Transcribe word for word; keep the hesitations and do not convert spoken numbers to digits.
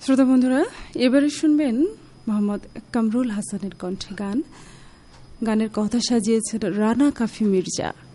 শ্রোতা বন্ধুরা, এবারে শুনবেন মোহাম্মদ কামরুল হাসানের কণ্ঠে গান। গানের কথা সাজিয়েছেন রানা কাফি মির্জা।